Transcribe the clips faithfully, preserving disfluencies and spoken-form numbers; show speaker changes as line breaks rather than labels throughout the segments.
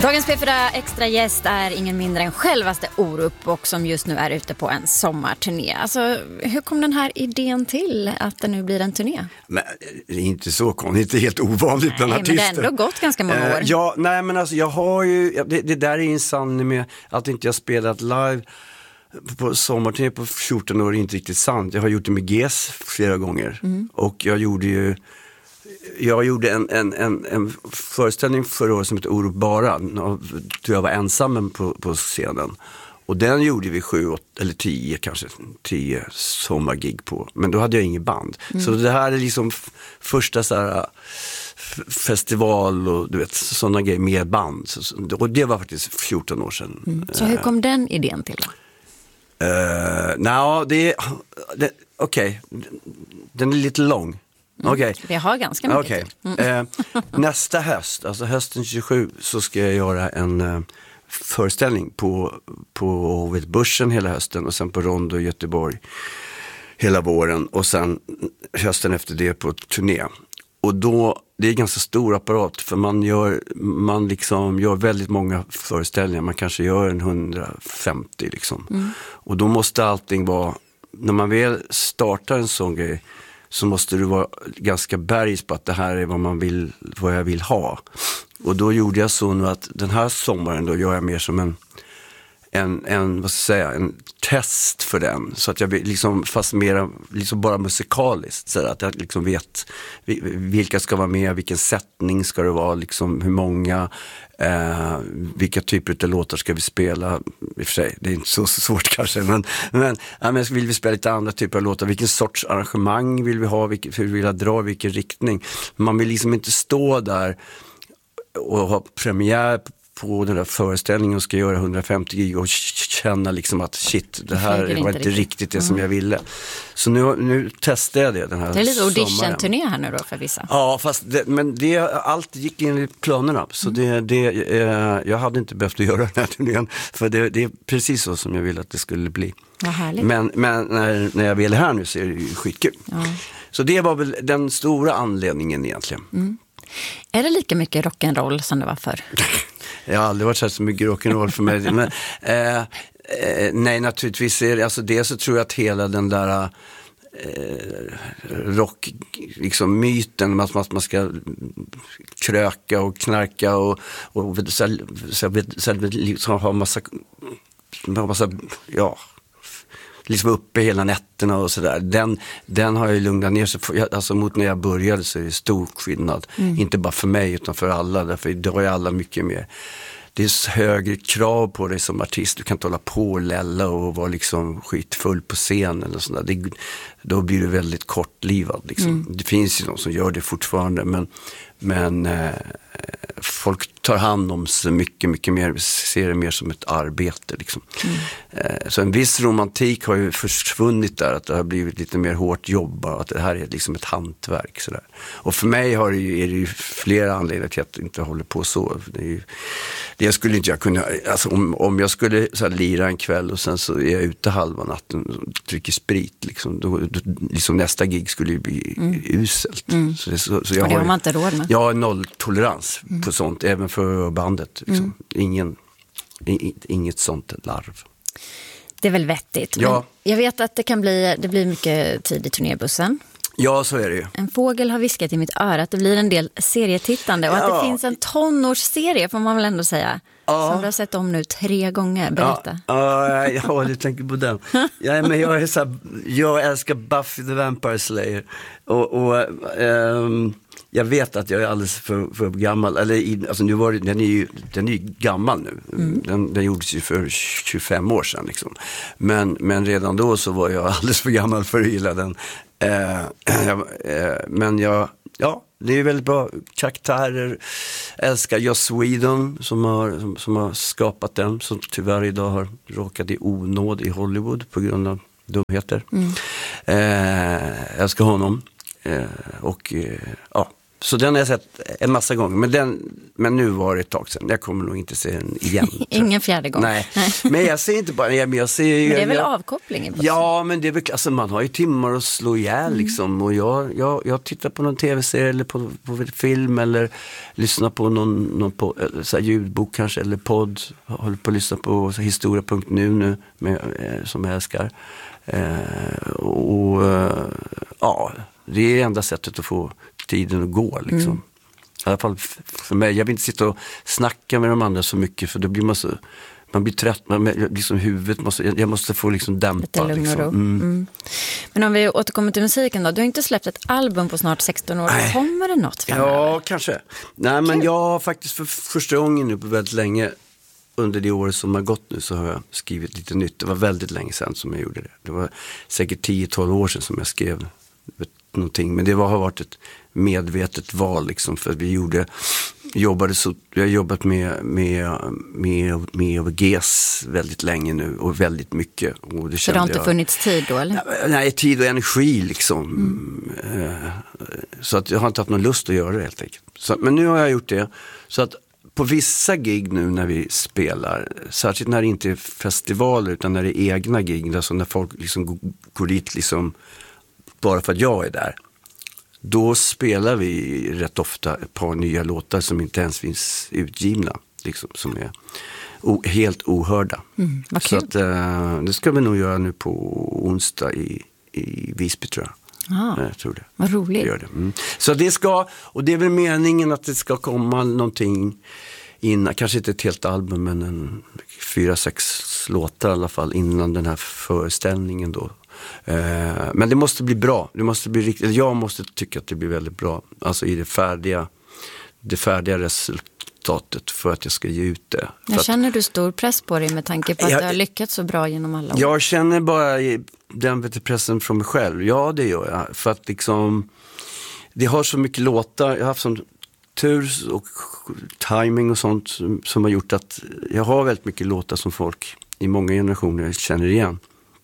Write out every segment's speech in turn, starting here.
Dagens P fyra extra gäst är ingen mindre än självaste Orup och som just nu är ute på en sommarturné. Alltså, hur kom den här idén till att det nu blir en turné?
Men det är inte så konstigt, det är helt ovanligt bland
nej,
artister.
Men det har ändå gått ganska många år.
Eh, ja, nej men alltså jag har ju, det, det där är en sanning med att inte jag spelat live på sommarturné på fjorton år är inte riktigt sant. Jag har gjort det med G S flera gånger mm. och jag gjorde ju Jag gjorde en, en, en, en föreställning förra året som heter Orup bara. Då jag var ensam på, på scenen. Och den gjorde vi sju, åtta, eller tio kanske, tio sommargig på. Men då hade jag ingen band. Mm. Så det här är liksom f- första så här, f- festival och du vet, sådana grejer med band. Så, och det var faktiskt fjorton år sedan.
Mm. Så hur kom den idén till då?
Uh, Nej, det, det okej. Okay. Den är lite lång.
Mm.
Okay.
Vi har ganska mycket.
Okay.
Mm.
Eh, nästa höst, alltså hösten tjugosju, så ska jag göra en eh, föreställning på, på vet, Börsen hela hösten och sen på Rondo i Göteborg hela våren och sen hösten efter det på turné. Och då, det är ganska stor apparat för man gör, man liksom gör väldigt många föreställningar, man kanske gör en hundrafemtio liksom. Mm. Och då måste allting vara, när man väl startar en sån grej så måste du vara ganska bergs på att det här är vad man vill, vad jag vill ha. Och då gjorde jag så nu att den här sommaren då gör jag mer som en, en, en vad ska jag säga, en test för den. Så att jag liksom, fast mer liksom bara musikaliskt, så att jag liksom vet vilka ska vara med, vilken sättning ska det vara, liksom hur många, eh, vilka typer av låtar ska vi spela. I och för sig, det är inte så svårt kanske, men, men, ja, men vill vi spela lite andra typer av låtar, vilken sorts arrangemang vill vi ha, vilken, hur vill jag dra, vilken riktning. Man vill liksom inte stå där och ha premiär på den där föreställningen och ska göra hundrafemtio gig och känna liksom att shit, det här var inte riktigt, riktigt det mm. som jag ville. Så nu, nu testar jag det den här.
Det är lite audition-turné här nu då för vissa.
Ja, fast det, men det, allt gick in i planerna. Så mm. det, det, eh, jag hade inte behövt att göra den här turnén. För det, det är precis så som jag ville att det skulle bli.
Vad härligt.
Men, men när, när jag vill här nu så är det ju skitkul. Ja. Så det var väl den stora anledningen egentligen. Mm.
Är det lika mycket rock'n'roll som det var förr?
Jag har aldrig varit så mycket rock'n'roll för mig. Men, eh, eh, nej, naturligtvis är det, alltså det så tror jag att hela den där eh, rock, liksom myten att man, man ska kröka och knarka och, och så, så, så, liksom ha massa, massa ja, liksom uppe hela nätterna och sådär. Den, den har jag ju lugnat ner sig för, alltså mot när jag började så är det stor skillnad. Mm. Inte bara för mig utan för alla, därför idag är alla mycket mer. Det är högre krav på dig som artist. Du kan inte hålla på och lälla och vara liksom skitfull på scen eller sådär. Det, då blir du väldigt kortlivad liksom. Mm. Det finns ju någon som gör det fortfarande, men, men eh, folk tar hand om så mycket, mycket mer, ser det mer som ett arbete liksom. Mm. Eh, så en viss romantik har ju försvunnit där, att det har blivit lite mer hårt jobb, att det här är liksom ett hantverk sådär. Och för mig har det ju, är det ju flera anledningar till att jag inte håller på så. Det är ju, det skulle inte jag kunna, alltså om, om jag skulle så här, lira en kväll och sen så är jag ute halva natten och dricker sprit liksom, då, då, liksom nästa gig skulle ju bli mm. uselt. Mm. Så det, så, så jag
och det har
har
man inte råd med.
Jag har nolltolerans mm. på sånt, även för bandet. Liksom. Mm. Ingen, in, inget sånt larv.
Det är väl vettigt.
Ja.
Men jag vet att det kan bli, det blir mycket tid i turnébussen.
Ja, så är det ju.
En fågel har viskat i mitt öra att det blir en del serietittande och ja. att det finns en tonårsserie, får man väl ändå säga. Ja. Som du har sett om nu tre gånger. Berätta.
Ja, ja, ja du tänker på den. Ja, men jag, är så här, jag älskar Buffy the Vampire Slayer. Och, och um, jag vet att jag är alldeles för, för gammal. Eller, alltså, nu var det, den, är ju, den är ju gammal nu. Mm. Den, den gjordes ju för tjugofem år sedan. Liksom. Men, men redan då så var jag alldeles för gammal för att gilla den. Uh, uh, men jag... Ja, det är väldigt bra karaktärer. Jag älskar Joss Whedon som har, som, som har skapat den, som tyvärr idag har råkat i onåd i Hollywood på grund av dumheter. Mm. Eh, jag älskar honom. Eh, och eh, ja, Så den har jag sett en massa gånger. Men, den, men nu var det ett tag sedan. Jag kommer nog inte se den igen.
Ingen fjärde gång.
Nej, men jag ser inte bara... Jag, jag ser,
men det är
jag,
väl
jag,
avkopplingen?
Ja, men det är väl... Alltså, man har ju timmar att slå ihjäl liksom. Och jag, jag, jag tittar på någon tv-serie eller på, på film eller lyssnar på någon, någon på, så här, ljudbok kanske eller podd. Jag håller på att lyssna på historia punkt nu nu med, eh, som jag älskar. Eh, och eh, ja, det är enda sättet att få tiden att gå liksom. Mm. I alla fall för mig. Jag vill inte sitta och snacka med de andra så mycket för då blir man så, man blir trött, man, liksom huvudet måste, jag måste få liksom dämpa.
Lite lugn och ro.
Liksom. Mm.
Mm. Men om vi återkommer till musiken då, du har inte släppt ett album på snart sexton år. Nej. Kommer det något framöver?
Ja, kanske. Nej, men jag har faktiskt för första gången nu på väldigt länge under det året som har gått nu så har jag skrivit lite nytt. Det var väldigt länge sedan som jag gjorde det. Det var säkert tio tolv år sedan som jag skrev någonting. Men det var, har varit ett medvetet val liksom, för vi gjorde, jobbade så, jag har jobbat med, med, med, med O V Gs väldigt länge nu och väldigt mycket. Och det
så det har inte
jag,
funnits tid då eller?
Nej, tid och energi liksom.
Mm.
Så att jag har inte haft någon lust att göra det helt enkelt. Så, men nu har jag gjort det. Så att på vissa gig nu när vi spelar, särskilt när det inte är festivaler utan när det är egna gig, alltså när folk liksom går dit liksom bara för att jag är där, då spelar vi rätt ofta ett par nya låtar som inte ens finns utgivna, liksom, som är o- helt ohörda.
Mm, vad
så
kul.
att, uh, det ska vi nog göra nu på onsdag i, i Visby tror jag.
Ah,
jag tror det.
Vad roligt.
Det gör det. Mm. Så det ska, och det är väl meningen att det ska komma någonting innan, kanske inte ett helt album men en fyra, sex låtar i alla fall innan den här föreställningen då. Eh, men det måste bli bra. Det måste bli riktigt, jag måste tycka att det blir väldigt bra. Alltså i det färdiga, det färdiga resultatet för att jag ska ge ut det.
Jag
att,
känner du stor press på dig med tanke på att
jag,
du har lyckats så bra genom alla år?
Jag känner bara den pressen från mig själv. Ja, det gör jag. För att liksom, det har så mycket låtar. Jag har haft sån tur och timing och sånt som, som har gjort att jag har väldigt mycket låtar som folk i många generationer känner igen.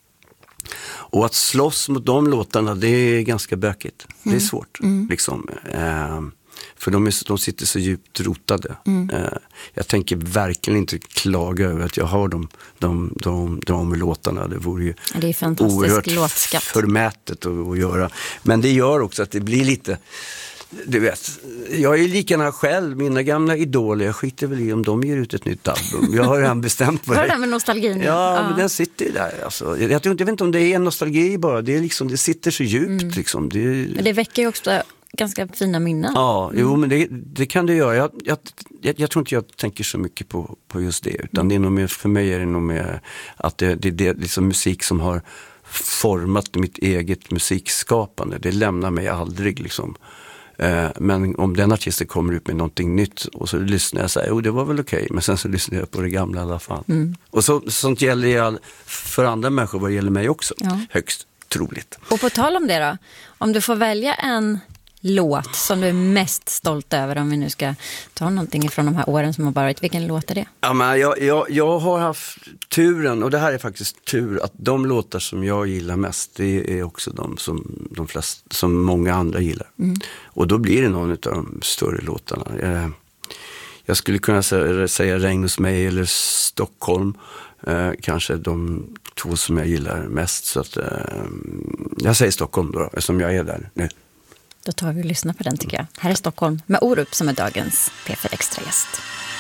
Och att slåss mot de låtarna, det är ganska bökigt. Mm. Det är svårt. Mm. Liksom. Eh, för de, är, de sitter så djupt rotade. Mm. Eh, jag tänker verkligen inte klaga över att jag har de, de, de, de låtarna. Det vore ju
det är fantastisk
oerhört
låtskatt.
Förmätet att, att göra. Men det gör också att det blir lite... Du vet, jag är likadana själv, mina gamla idoler, jag skiter väl i om de ger ut ett nytt album. Jag har redan bestämt på det.
Var det där med nostalgin?
Ja, ja, men den sitter ju där. Alltså. Jag, jag vet inte om det är en nostalgi bara, det, är liksom, det sitter så djupt. Mm. Liksom. Det,
men det väcker ju också ganska fina minnen.
Ja, mm. jo, men det, det kan det göra. Jag, jag, jag, jag tror inte jag tänker så mycket på, på just det, utan mm. det är nog mer, för mig är det nog mer att det, det, det är liksom musik som har format mitt eget musikskapande. Det lämnar mig aldrig liksom. Men om den artisten kommer ut med någonting nytt och så lyssnar jag och säger, jo det var väl okej, okay. Men sen så lyssnar jag på det gamla i alla fall. Mm. Och så, sånt gäller ju för andra människor, vad gäller mig också, ja. Högst troligt.
Och på tal om det då, om du får välja en låt som du är mest stolt över, om vi nu ska ta någonting från de här åren som har varit, vilken låt är det?
Ja, men jag, jag, jag har haft turen, och det här är faktiskt tur, att de låtar som jag gillar mest, det är också de som, de flesta, som många andra gillar. Mm. Och då blir det någon av de större låtarna. Jag, jag skulle kunna säga, säga Regn hos mig eller Stockholm, eh, kanske de två som jag gillar mest. Så att, eh, jag säger Stockholm då, eftersom jag är där nu.
Då tar vi och lyssnar på den tycker jag. Här är Stockholm med Orup som är dagens P fyra Extra gäst.